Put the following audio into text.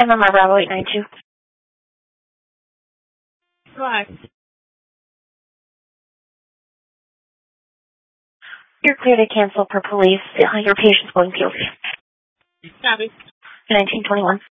MMR Bravo 892. Go ahead. You're clear to cancel per police. Your patient's going POC. Copy. 1921.